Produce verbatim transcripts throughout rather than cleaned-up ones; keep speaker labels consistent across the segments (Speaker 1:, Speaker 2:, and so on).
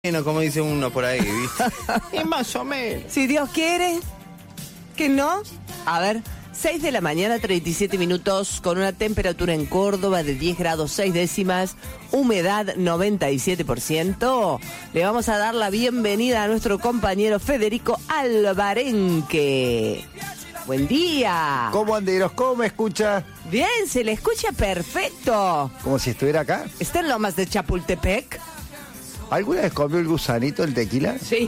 Speaker 1: Bueno, como dice uno por ahí, ¿viste? Es más o menos.
Speaker 2: Si Dios quiere, que no. A ver, seis de la mañana, treinta y siete minutos, con una temperatura en Córdoba de diez grados seis décimas, humedad noventa y siete por ciento. Le vamos a dar la bienvenida a nuestro compañero Federico Alvarenque. Buen día.
Speaker 3: ¿Cómo anderos? ¿Cómo me escucha?
Speaker 2: Bien, se le escucha perfecto.
Speaker 3: Como si estuviera acá.
Speaker 2: ¿Está en Lomas de Chapultepec?
Speaker 3: ¿Alguna vez comió el gusanito, el tequila?
Speaker 2: Sí.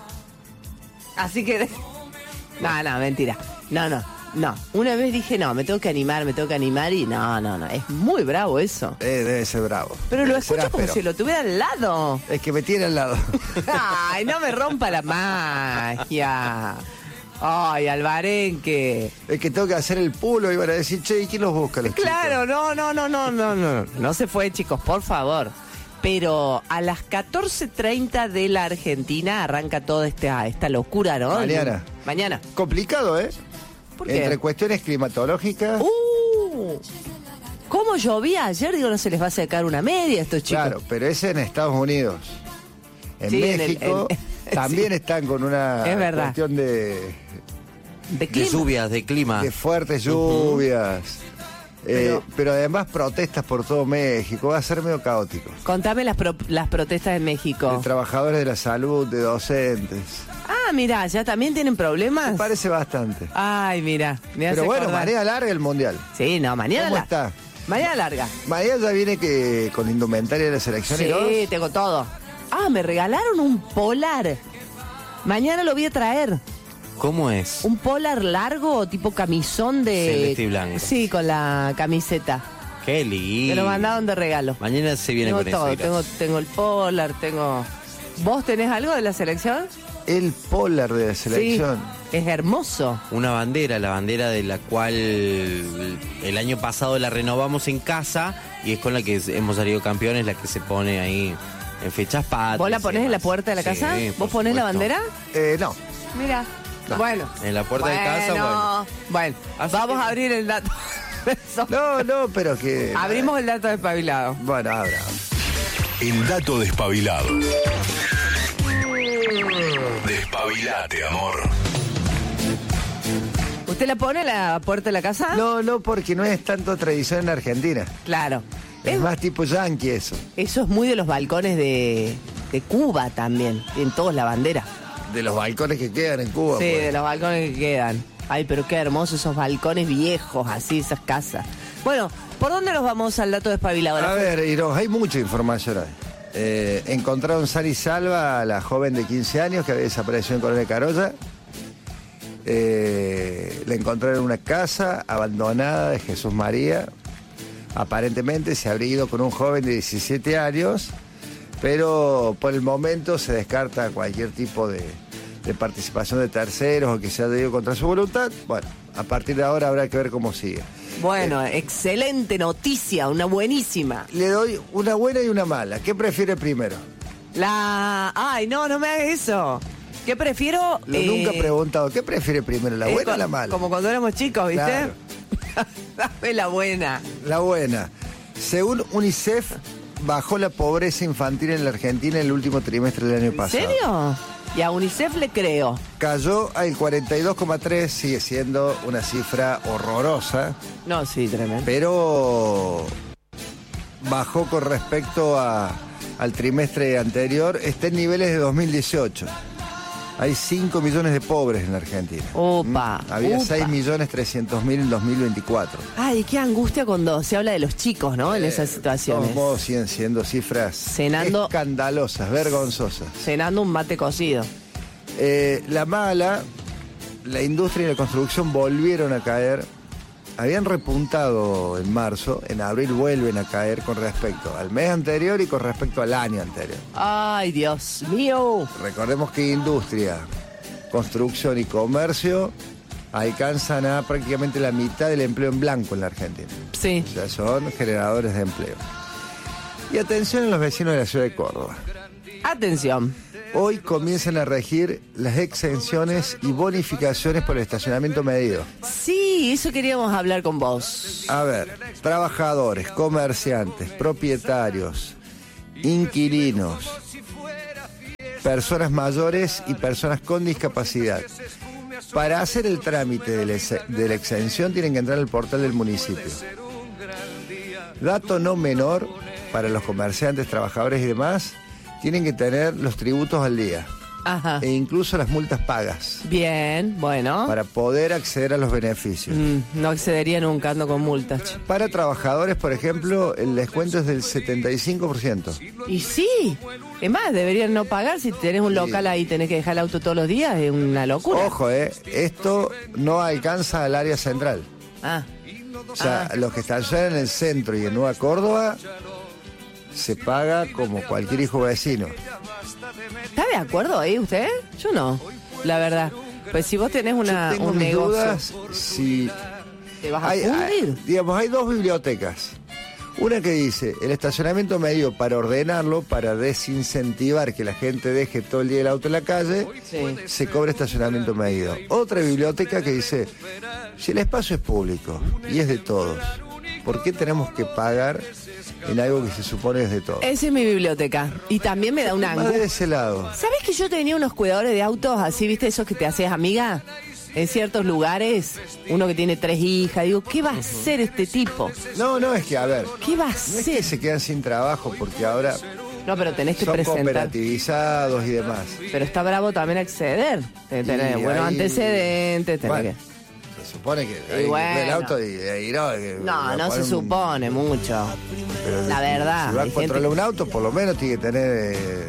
Speaker 2: Así que... No, no, mentira. No, no, no. Una vez dije, no, me tengo que animar, me tengo que animar y no, no, no. Es muy bravo eso.
Speaker 3: Eh, debe ser bravo.
Speaker 2: Pero lo
Speaker 3: Debe
Speaker 2: escucho
Speaker 3: ser
Speaker 2: como
Speaker 3: áspero.
Speaker 2: si lo tuviera al lado.
Speaker 3: Es que me tiene al lado.
Speaker 2: Ay, no me rompa la magia. Ay, Alvarenque.
Speaker 3: Es que tengo que hacer el pulo y van a decir, che, ¿y quién los busca los
Speaker 2: Claro, no, no, no, no, no, no. No se fue, chicos, por favor. Pero a las catorce treinta de la Argentina arranca toda esta, esta locura, ¿no?
Speaker 3: Mañana.
Speaker 2: Mañana.
Speaker 3: chicos? Complicado, ¿eh?
Speaker 2: ¿Por qué?
Speaker 3: Entre cuestiones climatológicas.
Speaker 2: Uh, ¿Cómo llovía ayer? Digo, no se les va a sacar una media a estos chicos.
Speaker 3: Claro, pero ese en Estados Unidos. En
Speaker 2: Sí, en el-
Speaker 3: México
Speaker 2: en-
Speaker 3: también
Speaker 2: sí.
Speaker 3: están con una
Speaker 2: Es verdad.
Speaker 3: cuestión de,
Speaker 2: ¿De
Speaker 1: De
Speaker 2: clima?
Speaker 1: lluvias, de clima.
Speaker 3: de fuertes lluvias. Eh,
Speaker 2: Pero-
Speaker 3: pero además protestas por todo México. Va a ser medio caótico.
Speaker 2: Contame las, pro- las protestas en México.
Speaker 3: De trabajadores de la salud, de docentes.
Speaker 2: Ah, mira, ¿ya también tienen
Speaker 3: Me
Speaker 2: problemas?
Speaker 3: parece bastante.
Speaker 2: Ay, mira. Me hace
Speaker 3: Pero bueno,
Speaker 2: acordar.
Speaker 3: marea larga el mundial.
Speaker 2: Sí, no, mañana
Speaker 3: ¿Cómo
Speaker 2: la-
Speaker 3: está?
Speaker 2: Mañana larga.
Speaker 3: Mañana ya viene que con indumentaria de la selección y todo.
Speaker 2: Sí, tengo todo. Ah, me regalaron un polar. Mañana lo voy a traer.
Speaker 1: ¿Cómo es?
Speaker 2: Un polar largo, tipo camisón de...
Speaker 1: Celeste y blanco.
Speaker 2: Sí, con la camiseta.
Speaker 1: Qué lindo.
Speaker 2: Me lo mandaron de regalo.
Speaker 1: Mañana se viene
Speaker 2: Tengo
Speaker 1: con
Speaker 2: todo,
Speaker 1: eso.
Speaker 2: tengo, tengo el polar, tengo... ¿Vos tenés algo de la selección?
Speaker 3: El polar de la selección.
Speaker 2: Sí, es hermoso.
Speaker 1: Una bandera, la bandera de la cual el año pasado la renovamos en casa y es con la que hemos salido campeones, la que se pone ahí en fechas patrias.
Speaker 2: ¿Vos la
Speaker 1: y
Speaker 2: ponés en la
Speaker 1: demás.
Speaker 2: puerta de la
Speaker 1: Sí,
Speaker 2: casa?
Speaker 1: por
Speaker 2: ¿Vos ponés la
Speaker 1: supuesto.
Speaker 2: bandera?
Speaker 3: Eh, no.
Speaker 2: Mira.
Speaker 3: No.
Speaker 2: Bueno.
Speaker 1: En la puerta de casa, bueno.
Speaker 2: Bueno,
Speaker 1: Así
Speaker 2: vamos
Speaker 1: que-
Speaker 2: a abrir el dato.
Speaker 3: No, no, pero que...
Speaker 2: Abrimos el dato despabilado.
Speaker 3: Bueno, abra.
Speaker 4: El dato despabilado. Despabilate, amor.
Speaker 2: ¿Usted la pone en la puerta de la casa?
Speaker 3: No, no, porque no es tanto tradición en Argentina.
Speaker 2: Claro.
Speaker 3: Es
Speaker 2: Es-
Speaker 3: más tipo yankee eso.
Speaker 2: Eso es muy de los balcones de, de Cuba también. En todos la bandera.
Speaker 3: De los balcones que quedan en Cuba.
Speaker 2: Sí,
Speaker 3: pues.
Speaker 2: de los balcones que quedan. Ay, pero qué hermosos esos balcones viejos, así, esas casas. Bueno, ¿por dónde nos vamos al dato despabilado?
Speaker 3: A ver, Iros, hay mucha información ahí. Eh, encontraron sana y salva a la joven de quince años que había desaparecido en Coronel Carolla. Eh, la encontraron en una casa abandonada de Jesús María. Aparentemente se habría ido con un joven de diecisiete años, pero por el momento se descarta cualquier tipo de, de participación de terceros o que se haya ido contra su voluntad. Bueno, a partir de ahora habrá que ver cómo sigue.
Speaker 2: Bueno, excelente noticia, una buenísima.
Speaker 3: Le doy una buena y una mala. ¿Qué prefiere primero?
Speaker 2: La... Ay, no, no me hagas eso. ¿Qué prefiero?
Speaker 3: Lo
Speaker 2: eh,
Speaker 3: nunca he preguntado. ¿Qué prefiere primero, la
Speaker 2: eh,
Speaker 3: buena o
Speaker 2: co-
Speaker 3: la mala?
Speaker 2: Como cuando éramos chicos, ¿viste?
Speaker 3: Claro.
Speaker 2: Dame la buena.
Speaker 3: La buena. Según UNICEF, bajó la pobreza infantil en la Argentina en el último trimestre del año
Speaker 2: ¿En
Speaker 3: pasado.
Speaker 2: serio? Y a UNICEF le creo.
Speaker 3: Cayó al cuarenta y dos coma tres, sigue siendo una cifra horrorosa,
Speaker 2: No, sí, tremendo.
Speaker 3: pero bajó con respecto a- al trimestre anterior, está en niveles de dos mil dieciocho. Hay cinco millones de pobres en la Argentina.
Speaker 2: Opa,
Speaker 3: ¿Mm? Había
Speaker 2: upa.
Speaker 3: seis millones trescientos mil en dos mil veinticuatro.
Speaker 2: Ay, qué angustia cuando se habla de los chicos, ¿no? En esas
Speaker 3: De
Speaker 2: situaciones.
Speaker 3: todos modos siguen siendo cifras
Speaker 2: Cenando-
Speaker 3: escandalosas, vergonzosas.
Speaker 2: Cenando un mate cocido.
Speaker 3: Eh, la mala, la industria y la construcción volvieron a caer. Habían repuntado en marzo, en abril vuelven a caer con respecto al mes anterior y con respecto al año anterior.
Speaker 2: Ay, Dios mío.
Speaker 3: Recordemos que industria, construcción y comercio alcanzan a prácticamente la mitad del empleo en blanco en la Argentina.
Speaker 2: Sí.
Speaker 3: O sea, son generadores de empleo. Y atención a los vecinos de la ciudad de Córdoba.
Speaker 2: Atención.
Speaker 3: Hoy comienzan a regir las exenciones y bonificaciones por el estacionamiento medido.
Speaker 2: Sí, eso queríamos hablar con vos.
Speaker 3: A ver, trabajadores, comerciantes, propietarios, inquilinos, personas mayores y personas con discapacidad. Para hacer el trámite de la, ex- de la exención tienen que entrar al portal del municipio. Dato no menor, para los comerciantes, trabajadores y demás, tienen que tener los tributos al día.
Speaker 2: Ajá.
Speaker 3: E incluso las multas pagas
Speaker 2: Bien, bueno.
Speaker 3: para poder acceder a los beneficios.
Speaker 2: Mm, no accedería nunca, ando con multas. che.
Speaker 3: Para trabajadores, por ejemplo, el descuento es del setenta y cinco por ciento.
Speaker 2: Y sí, es más, deberían no pagar si tenés un local ahí, tenés que dejar el auto todos los días, es una locura.
Speaker 3: Ojo, eh, esto no alcanza al área central.
Speaker 2: Ah,
Speaker 3: O sea,
Speaker 2: Ah.
Speaker 3: los que están ya en el centro y en Nueva Córdoba, se paga como cualquier hijo vecino.
Speaker 2: ¿está de acuerdo ahí usted? Yo no, la verdad. Pues si vos tenés una,
Speaker 3: Yo tengo
Speaker 2: un
Speaker 3: mis
Speaker 2: negocio,
Speaker 3: dudas si
Speaker 2: ¿te vas a
Speaker 3: hay, hay-
Speaker 2: fundir?
Speaker 3: digamos, hay dos bibliotecas. Una que dice, el estacionamiento medido para ordenarlo, para desincentivar que la gente deje todo el día el auto en la calle,
Speaker 2: Sí.
Speaker 3: se cobra estacionamiento medido. Otra biblioteca que dice, si el espacio es público y es de todos, ¿por qué tenemos que pagar en algo que se supone es de todos?
Speaker 2: Esa es mi biblioteca. Y también me da una
Speaker 3: Más de
Speaker 2: angustia.
Speaker 3: ese lado.
Speaker 2: ¿Sabés que yo tenía unos cuidadores de autos así, viste, esos que te haces amiga? En ciertos lugares, uno que tiene tres hijas, digo, ¿qué va a hacer este tipo?
Speaker 3: No, no, es que, a ver,
Speaker 2: ¿Qué va a
Speaker 3: no es
Speaker 2: hacer?
Speaker 3: que se quedan sin trabajo porque ahora
Speaker 2: No, pero tenés que
Speaker 3: son
Speaker 2: presentar.
Speaker 3: cooperativizados y demás.
Speaker 2: Pero está bravo también acceder. Tenés que tener
Speaker 3: Y
Speaker 2: buenos
Speaker 3: ahí-
Speaker 2: antecedentes, tenés
Speaker 3: Bueno,
Speaker 2: que...
Speaker 3: se supone que
Speaker 2: Y
Speaker 3: ahí
Speaker 2: bueno.
Speaker 3: el auto y, y no, que va
Speaker 2: No,
Speaker 3: a
Speaker 2: no se
Speaker 3: poner un-
Speaker 2: supone mucho.
Speaker 3: pero
Speaker 2: La verdad,
Speaker 3: Si va a
Speaker 2: hay
Speaker 3: controlar
Speaker 2: gente-
Speaker 3: un auto, por lo menos tiene que tener eh,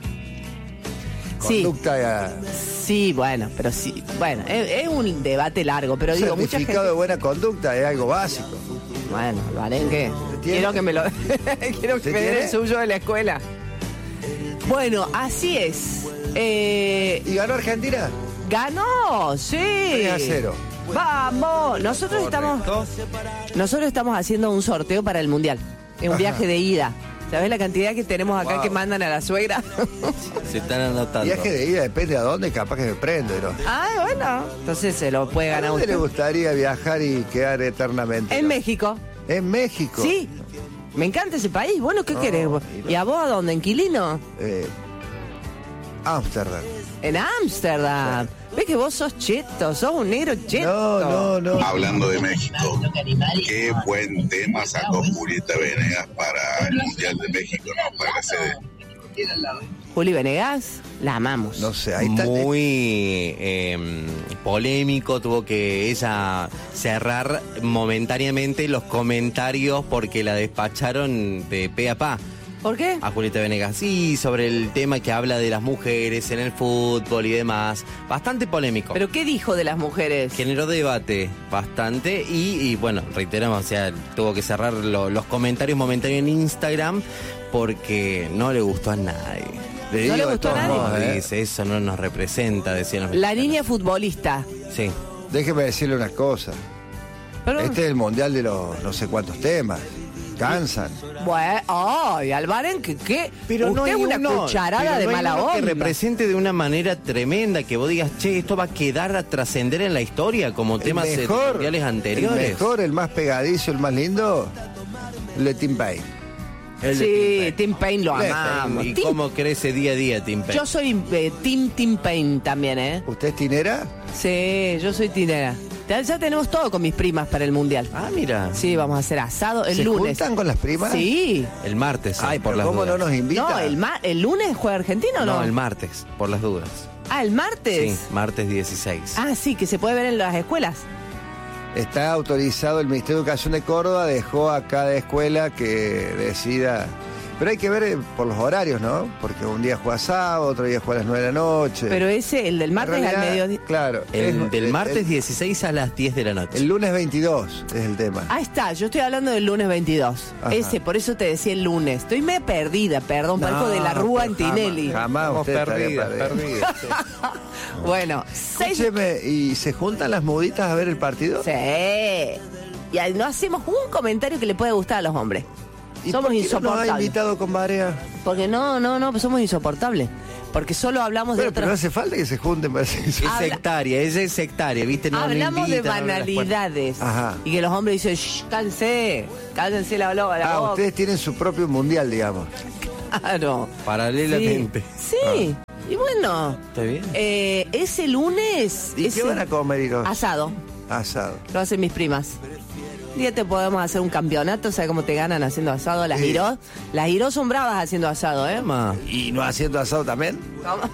Speaker 2: Sí.
Speaker 3: conducta.
Speaker 2: Sí, bueno, pero sí. Bueno, es, es un debate largo, pero
Speaker 3: Un
Speaker 2: digo, mucha
Speaker 3: certificado
Speaker 2: gente...
Speaker 3: de buena conducta es algo básico.
Speaker 2: Bueno, ¿qué?
Speaker 3: tiene?
Speaker 2: Quiero que me lo... Quiero que
Speaker 3: ¿Usted
Speaker 2: me den
Speaker 3: tiene?
Speaker 2: el suyo de la escuela. Bueno, así es. Eh,
Speaker 3: ¿Y ganó Argentina?
Speaker 2: ganó, sí.
Speaker 3: tres a cero.
Speaker 2: Vamos. Nosotros estamos... Nosotros estamos haciendo un sorteo para el Mundial. Es un
Speaker 3: Ajá.
Speaker 2: viaje de ida. ¿Sabés la cantidad que tenemos acá
Speaker 3: Wow.
Speaker 2: que mandan a la suegra?
Speaker 1: Se están anotando.
Speaker 3: Viaje de ida, depende a dónde, capaz que me prende, ¿no?
Speaker 2: Ah, bueno. Entonces se lo puede
Speaker 3: ¿A
Speaker 2: ganar
Speaker 3: dónde le
Speaker 2: usted.
Speaker 3: gustaría viajar y quedar eternamente?
Speaker 2: En
Speaker 3: no?
Speaker 2: México.
Speaker 3: En México.
Speaker 2: Sí. Me encanta ese país. Bueno, ¿qué
Speaker 3: No,
Speaker 2: querés? vos?
Speaker 3: mira.
Speaker 2: ¿Y a vos a dónde? ¿Inquilino?
Speaker 3: Eh, Ámsterdam.
Speaker 2: En Ámsterdam. ¿Ves que vos sos cheto? Sos un negro cheto.
Speaker 3: No, no, no.
Speaker 5: Hablando de México, qué buen tema sacó Julieta Venegas para el Mundial de México, ¿no? Para la sede.
Speaker 2: Juli Venegas, la amamos.
Speaker 3: No sé, ahí está.
Speaker 1: Muy eh, polémico, tuvo que ella cerrar momentáneamente los comentarios porque la despacharon de pe a pa
Speaker 2: ¿Por qué?
Speaker 1: a Julieta Venegas. Sí, sobre el tema que habla de las mujeres en el fútbol y demás. Bastante polémico.
Speaker 2: ¿Pero qué dijo de las mujeres?
Speaker 1: Generó debate bastante y, y, bueno, reiteramos, o sea, tuvo que cerrar lo- los comentarios momentáneos en Instagram porque no le gustó a nadie.
Speaker 3: Le
Speaker 2: ¿No le
Speaker 3: digo de
Speaker 2: gustó a
Speaker 3: todos
Speaker 2: nadie?
Speaker 3: modos, ¿eh?
Speaker 1: Dice, eso no nos representa, decían los
Speaker 2: La
Speaker 1: mexicanos.
Speaker 2: niña futbolista.
Speaker 1: Sí.
Speaker 3: Déjeme decirle una cosa.
Speaker 2: Pero,
Speaker 3: Este es el mundial de los no sé cuántos temas. Cansan.
Speaker 2: bueno, ay, Alvaren, ¿qué? qué?
Speaker 1: Pero
Speaker 2: Usted
Speaker 1: no hay
Speaker 2: es una
Speaker 1: uno,
Speaker 2: cucharada
Speaker 1: pero
Speaker 2: de
Speaker 1: no hay
Speaker 2: mala
Speaker 1: uno
Speaker 2: onda.
Speaker 1: que represente de una manera tremenda, que vos digas, che, esto va a quedar a trascender en la historia como temas
Speaker 3: El
Speaker 1: de
Speaker 3: mejor,
Speaker 1: mundiales
Speaker 3: el
Speaker 1: anteriores.
Speaker 3: mejor, el más pegadizo, el más lindo, el de Tim Payne.
Speaker 1: El de
Speaker 2: Sí,
Speaker 1: Tim
Speaker 2: Tim Payne lo
Speaker 1: Payne.
Speaker 2: amamos.
Speaker 1: ¿Y
Speaker 2: Tim-
Speaker 1: cómo crece día a día Tim Payne?
Speaker 2: Yo soy eh, Tim Tim Payne también, ¿eh?
Speaker 3: ¿Usted es tinera?
Speaker 2: Sí, yo soy tinera. Ya, ya tenemos todo con mis primas para el Mundial.
Speaker 1: Ah, mira.
Speaker 2: Sí, vamos a hacer asado el
Speaker 3: ¿Se
Speaker 2: lunes.
Speaker 3: juntan con las primas?
Speaker 2: Sí.
Speaker 1: El martes,
Speaker 3: Ay,
Speaker 1: por
Speaker 3: pero
Speaker 1: las
Speaker 3: ¿cómo
Speaker 1: dudas.
Speaker 3: no nos invita?
Speaker 2: No, el, ma- el lunes juega Argentina o no?
Speaker 1: No, el martes, por las dudas.
Speaker 2: Ah, el martes.
Speaker 1: Sí, martes dieciséis.
Speaker 2: Ah, sí, que se puede ver en las escuelas.
Speaker 3: Está autorizado, el Ministerio de Educación de Córdoba dejó a cada escuela que decida. Pero hay que ver eh, por los horarios, ¿no? Porque un día juega sábado, otro día juega a las nueve de la noche.
Speaker 2: Pero ese, el del
Speaker 3: En
Speaker 2: martes al
Speaker 3: realidad,
Speaker 2: mediodía.
Speaker 3: Claro.
Speaker 1: El
Speaker 3: es-
Speaker 1: del
Speaker 3: el-
Speaker 1: martes
Speaker 3: el-
Speaker 1: dieciséis a las diez de la noche.
Speaker 3: El lunes veintidós es el tema.
Speaker 2: Ah, está, yo estoy hablando del lunes veintidós.
Speaker 3: Ajá.
Speaker 2: Ese, por eso te decía el lunes. Estoy me perdida, perdón, parezco de la Rúa en
Speaker 3: pero
Speaker 2: Tinelli.
Speaker 3: Jamás, jamás
Speaker 1: Estamos
Speaker 3: usted estaría
Speaker 1: perdidas,
Speaker 3: perdida.
Speaker 1: perdidas.
Speaker 2: Bueno, seis.
Speaker 3: Escúcheme, ¿y se juntan las muditas a ver el partido?
Speaker 2: Sí. Y ahí no hacemos un comentario que le pueda gustar a los hombres.
Speaker 3: ¿Y
Speaker 2: Somos
Speaker 3: por qué no nos ha
Speaker 2: insoportables.
Speaker 3: invitado con Barea?
Speaker 2: Porque no, no, no, somos insoportables. Porque solo hablamos de
Speaker 3: Bueno, pero no
Speaker 2: otras...
Speaker 3: hace falta que se junten para hacer eso.
Speaker 1: Es
Speaker 2: Habla-
Speaker 1: sectaria, ella es sectaria, ¿viste? No, no
Speaker 2: Hablamos de
Speaker 1: invitan, no abren las puertas.
Speaker 2: banalidades.
Speaker 3: Ajá.
Speaker 2: Y que los hombres dicen, shh, cállense, cállense la, la, la
Speaker 3: Ah,
Speaker 2: boca.
Speaker 3: ustedes tienen su propio mundial, digamos.
Speaker 2: Claro.
Speaker 1: Paralelamente.
Speaker 2: Sí. sí. Y bueno,
Speaker 1: ¿Está bien?
Speaker 2: eh, ese lunes...
Speaker 3: ¿Y
Speaker 2: ese-
Speaker 3: qué van a comer, Iros?
Speaker 2: Asado.
Speaker 3: Asado.
Speaker 2: Lo hacen mis primas. Un día te podemos hacer un campeonato, ¿sabes cómo te ganan haciendo asado? Las
Speaker 3: Sí.
Speaker 2: Girós. Las Girós son bravas haciendo asado, ¿eh?
Speaker 1: Toma.
Speaker 3: ¿Y no haciendo asado también?
Speaker 2: Toma.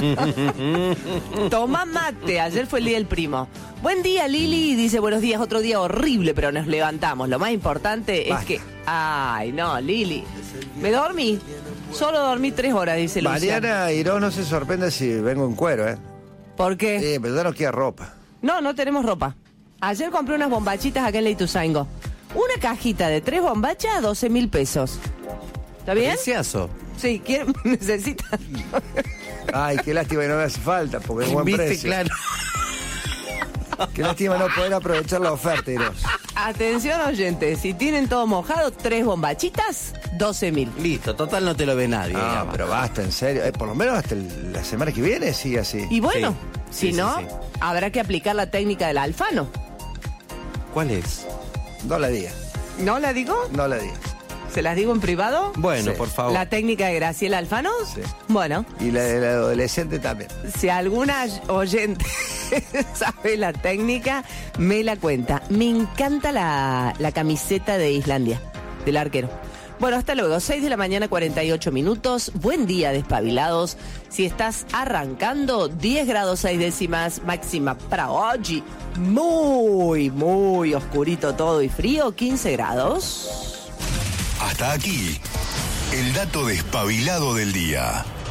Speaker 2: Toma mate, ayer fue el día del primo. Buen día, Lili, dice buenos días, otro día horrible, pero nos levantamos. Lo más importante
Speaker 3: Basta.
Speaker 2: es que... Ay, no, Lili. Me dormí. Solo dormí tres horas, dice Luciana.
Speaker 3: Mariana Iros no se sorprende si vengo en cuero, ¿eh?
Speaker 2: ¿Por qué?
Speaker 3: Sí, pero ya no queda ropa.
Speaker 2: No, no tenemos ropa. Ayer compré unas bombachitas acá en Leituzaingo. Una cajita de tres bombachas, doce mil pesos. ¿Está bien?
Speaker 1: Precioso.
Speaker 2: Sí, ¿quién necesita?
Speaker 3: Ay, qué lástima que no me hace falta, porque es buen
Speaker 1: ¿Viste?
Speaker 3: precio.
Speaker 1: Claro.
Speaker 3: Qué lástima no poder aprovechar la oferta, Iros.
Speaker 2: Atención, oyentes, si tienen todo mojado, tres bombachitas, doce mil.
Speaker 1: Listo, total no te lo ve nadie.
Speaker 3: Ah,
Speaker 1: digamos.
Speaker 3: pero basta, en serio. Eh, por lo menos hasta el- la semana que viene sigue así.
Speaker 2: Y bueno,
Speaker 1: Sí,
Speaker 2: si
Speaker 1: sí,
Speaker 2: no,
Speaker 1: sí, sí.
Speaker 2: habrá que aplicar la técnica del alfano.
Speaker 1: ¿Cuál es?
Speaker 3: No la digas,
Speaker 2: ¿No la digo?
Speaker 3: no la digas.
Speaker 2: ¿Se las digo en privado?
Speaker 1: Bueno,
Speaker 3: Sí.
Speaker 1: por favor.
Speaker 2: ¿La técnica de Graciela Alfano?
Speaker 3: Sí.
Speaker 2: Bueno,
Speaker 3: Y la del adolescente también.
Speaker 2: si alguna oyente sabe la técnica, me la cuenta. Me encanta la, la camiseta de Islandia, del arquero. Bueno, hasta luego. seis de la mañana, cuarenta y ocho minutos. Buen día, despabilados. Si estás arrancando, diez grados seis décimas máxima para hoy. Muy, muy oscurito todo y frío, quince grados.
Speaker 4: Hasta aquí, el dato despabilado del día.